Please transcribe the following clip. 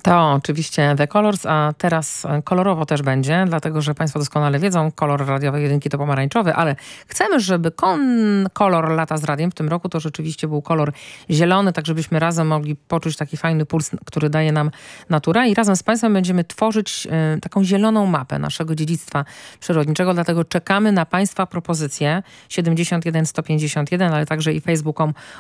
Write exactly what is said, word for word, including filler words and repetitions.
To oczywiście The Colors, a teraz kolorowo też będzie, dlatego że Państwo doskonale wiedzą, kolor radiowej jedynki to pomarańczowy, ale chcemy, żeby kon- kolor lata z radiem w tym roku to rzeczywiście był kolor zielony, tak żebyśmy razem mogli poczuć taki fajny puls, który daje nam natura i razem z Państwem będziemy tworzyć y, taką zieloną mapę naszego dziedzictwa przyrodniczego, dlatego czekamy na Państwa propozycje siedemdziesiąt jeden sto pięćdziesiąt jeden, ale także i facebook